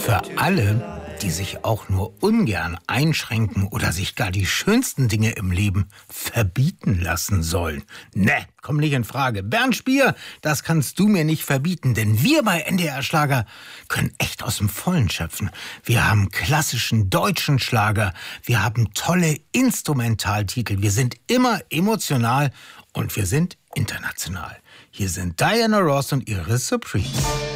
Für alle, die sich auch nur ungern einschränken oder sich gar die schönsten Dinge im Leben verbieten lassen sollen. Ne, komm nicht in Frage. Bernd Spier, das kannst du mir nicht verbieten, denn wir bei NDR Schlager können echt aus dem Vollen schöpfen. Wir haben klassischen deutschen Schlager, wir haben tolle Instrumentaltitel, wir sind immer emotional und wir sind international. Hier sind Diana Ross und ihre Supremes.